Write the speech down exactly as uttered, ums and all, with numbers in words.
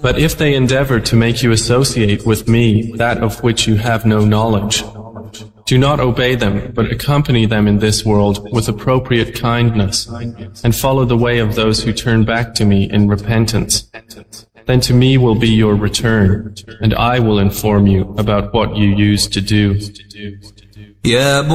But if they endeavor to make you associate with me that of which you have no knowledge, do not obey them, but accompany them in this world with appropriate kindness, and follow the way of those who turn back to me in repentance. Then to me will be your return, and I will inform you about what you used to do. يا